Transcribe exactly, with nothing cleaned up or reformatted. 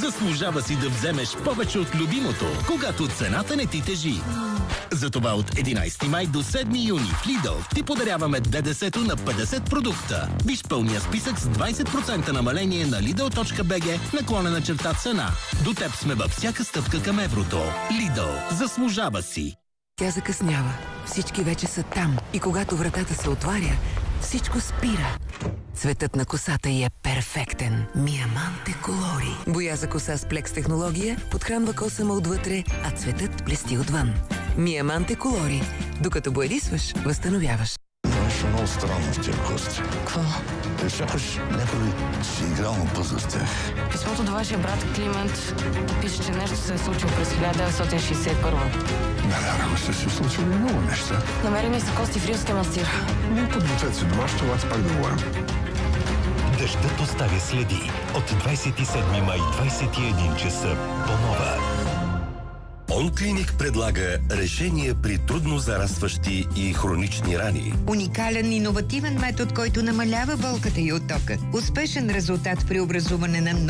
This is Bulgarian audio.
Заслужава си да вземеш повече от любимото, когато цената не ти тежи. Затова от единайсети май до седми юни в Lidl ти подаряваме ДДС-то на петдесет продукта. Виж пълния списък с двайсет процента намаление на lidl.bg наклонена черта цена. До теб сме във всяка стъпка към еврото. Lidl. Заслужава си. Тя закъснява. Всички вече са там. И когато вратата се отваря, всичко спира. Цветът на косата й е перфектен. Миаманте Колори. Боя за коса с плекс технология подхранва косама отвътре, а цветът блести отвън. Миаманте Колори. Докато боядисваш, възстановяваш. Нещо много странно в тия гости. Какво? Е, сякаш някой си играл на пъзъл с тях. Писмото до вашия брат Климент пише, че нещо се е случило през хиляда деветстотин шейсет и първа. Навярно се си случили много неща. Намерени са кости в Рилския манастир. Не подгответе се дома, ще вас пак да говорим. Дъждът оставя следи. От двайсет и седми май, двайсет и един часа по Нова. Онклиник предлага решение при трудно зарастващи и хронични рани. Уникален иновативен метод, който намалява болката и оттока. Успешен резултат при образуване на